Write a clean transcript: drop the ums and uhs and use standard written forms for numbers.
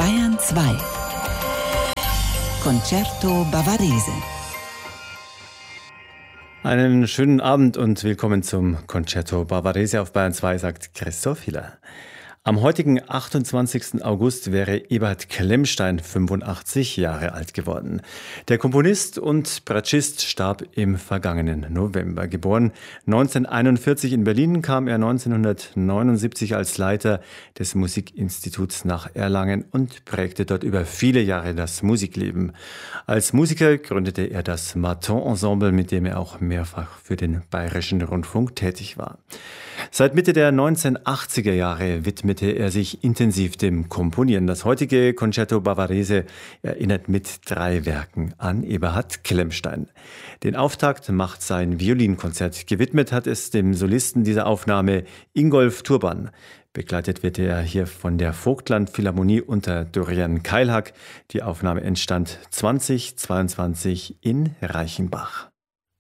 Bayern 2. Concerto Bavarese. Einen schönen Abend und willkommen zum Concerto Bavarese auf Bayern 2, sagt Christoph Hiller. Am heutigen 28. August wäre Eberhard Klemmstein 85 Jahre alt geworden. Der Komponist und Bratschist starb im vergangenen November. Geboren 1941 in Berlin, kam er 1979 als Leiter des Musikinstituts nach Erlangen und prägte dort über viele Jahre das Musikleben. Als Musiker gründete er das Martin-Ensemble, mit dem er auch mehrfach für den Bayerischen Rundfunk tätig war. Seit Mitte der 1980er Jahre widmete er sich intensiv dem Komponieren. Das heutige Concerto Bavarese erinnert mit 3 Werken an Eberhard Klemmstein. Den Auftakt macht sein Violinkonzert. Gewidmet hat es dem Solisten dieser Aufnahme Ingolf Turban. Begleitet wird er hier von der Vogtland Philharmonie unter Dorian Keilhack. Die Aufnahme entstand 2022 in Reichenbach.